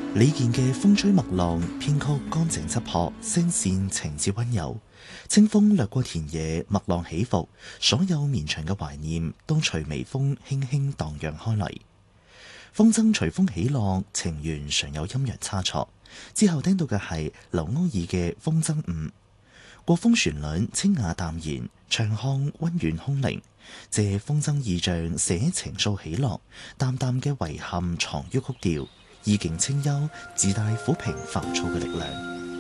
李健嘅風吹麥浪，編曲乾淨質樸，聲線情節溫柔。清風掠過田野，麥浪起伏，所有綿長嘅懷念都隨微風輕輕蕩漾開嚟。風箏隨風起落，情緣常有陰陽差錯。之後聽到嘅係劉歐爾嘅風箏舞，國風旋律清雅淡然，唱腔溫軟空靈，借風箏意象寫情愫起落，淡淡嘅遺憾藏於曲調，意境清幽，自帶撫平浮躁嘅力量。